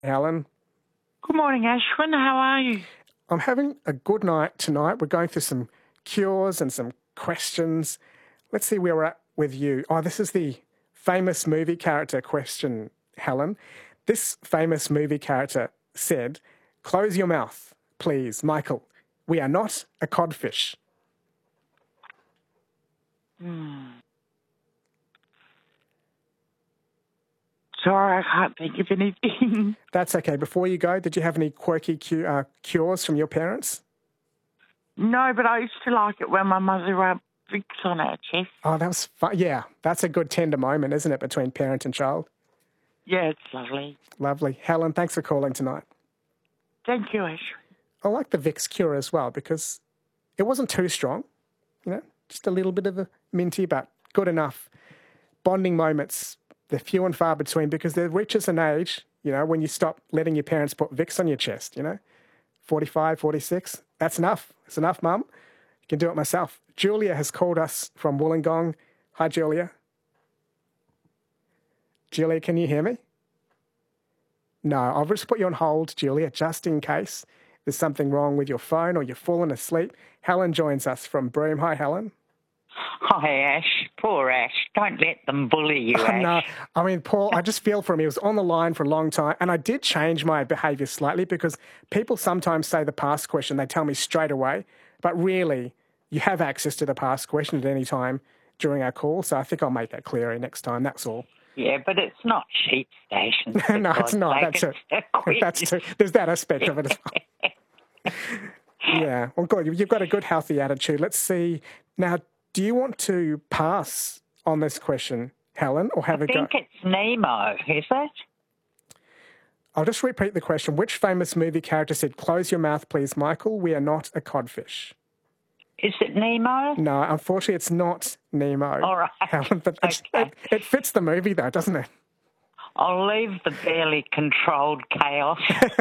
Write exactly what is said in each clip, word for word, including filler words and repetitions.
Helen. Good morning, Ashwin. How are you? I'm having a good night tonight. We're going through some cures and some questions. Let's see where we're at with you. Oh, this is the famous movie character question, Helen. This famous movie character said, "Close your mouth, please, Michael. We are not a codfish." Hmm. Sorry, I can't think of anything. That's okay. Before you go, did you have any quirky cu- uh, cures from your parents? No, but I used to like it when my mother rubbed Vicks on our chest. Oh, that was fun. Yeah, that's a good tender moment, isn't it, between parent and child? Yeah, it's lovely. Lovely. Helen, thanks for calling tonight. Thank you, Ashwin. I like the Vicks cure as well because it wasn't too strong, you know, just a little bit of a minty, but good enough. Bonding moments, they're few and far between because there reaches an age, you know, when you stop letting your parents put Vicks on your chest, you know, forty-five, forty-six, that's enough. It's enough, Mum. I can do it myself. Julia has called us from Wollongong. Hi, Julia. Julia, can you hear me? No, I'll just put you on hold, Julia, just in case there's something wrong with your phone or you've fallen asleep. Helen joins us from Broome. Hi, Helen. Hi, Ash. Poor Ash. Don't let them bully you, Ash. No, I mean, Paul, I just feel for him. He was on the line for a long time, and I did change my behaviour slightly because people sometimes say the past question, they tell me straight away, but really, you have access to the past question at any time during our call, so I think I'll make that clearer next time, that's all. Yeah, but it's not sheep stations. No, it's not. That's it. That's too, there's that aspect of it as well. Yeah. Well, good. You've got a good, healthy attitude. Let's see. Now, do you want to pass on this question, Helen, or have I a go? I think it's Nemo, is it? I'll just repeat the question. Which famous movie character said, "Close your mouth, please, Michael. We are not a codfish"? Is it Nemo? No, unfortunately, it's not Nemo. All right. Helen, but Okay. it, it fits the movie, though, doesn't it? I'll leave the barely controlled chaos.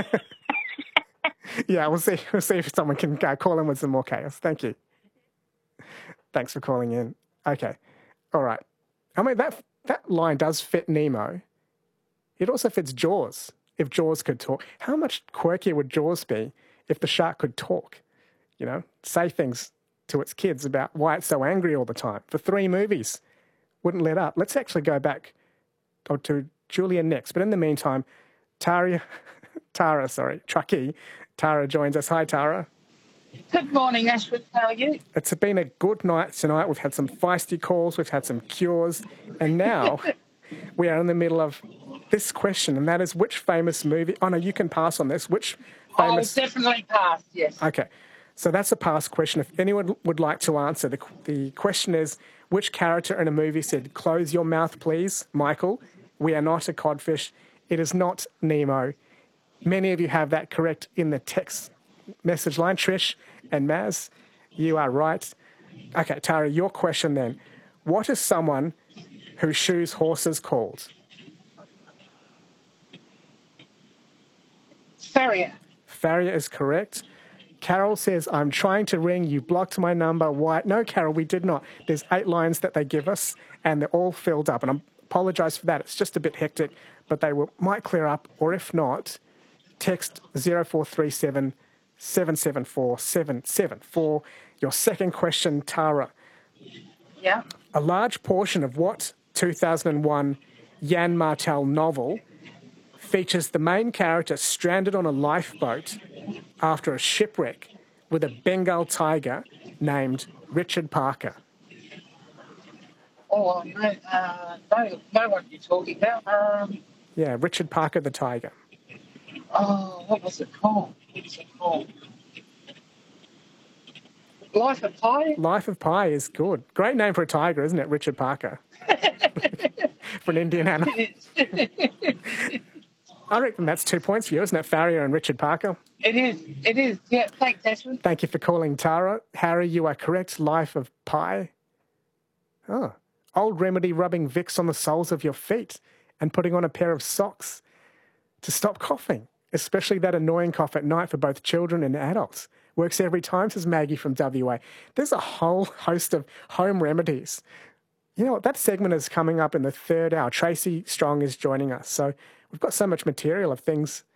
Yeah, we'll see. We'll see if someone can uh, call in with some more chaos. Thank you. Thanks for calling in. Okay. All right. I mean, that that line does fit Nemo. It also fits Jaws, if Jaws could talk. How much quirkier would Jaws be if the shark could talk? You know, say things to its kids about why it's so angry all the time. For three movies, wouldn't let up. Let's actually go back to Julia next. But in the meantime, Tara, Tara, sorry, Truckee, Tara joins us. Hi, Tara. Good morning, Ashford. How are you? It's been a good night tonight. We've had some feisty calls. We've had some cures. And now we are in the middle of this question, and that is which famous movie... Oh, no, you can pass on this. Which famous... Oh, definitely pass, yes. Okay. So that's a pass question. If anyone would like to answer, the, the question is, which character in a movie said, "Close your mouth, please, Michael. We are not a codfish." It is not Nemo. Many of you have that correct in the text message line. Trish and Maz, you are right. Okay, Tara, your question then. What is someone who shoes horses called? Farrier. Farrier is correct. Carol says, "I'm trying to ring. You blocked my number. Why?" No, Carol, we did not. There's eight lines that they give us, and they're all filled up. And I apologise for that. It's just a bit hectic, but they will, might clear up. Or if not, text zero four three seven, seven seven four, seven seven four. Your second question, Tara. Yeah. A large portion of what two thousand one Jan Martel novel features the main character stranded on a lifeboat after a shipwreck with a Bengal tiger named Richard Parker? Oh, no, uh, no, know what you're talking about. Um, Yeah, Richard Parker the tiger. oh, what was it called? What was it called? Life of Pi? Life of Pi is good. Great name for a tiger, isn't it, Richard Parker? For an Indian animal. I reckon that's two points for you, isn't it, Farrier and Richard Parker? It is, it is. Yeah, thanks, Ashford. Thank you for calling, Tara. Harry, you are correct. Life of Pi. Oh. Old remedy rubbing Vicks on the soles of your feet and putting on a pair of socks to stop coughing, especially that annoying cough at night for both children and adults. Works every time, says Maggie from W A. There's a whole host of home remedies. You know what? That segment is coming up in the third hour. Tracy Strong is joining us. So we've got so much material of things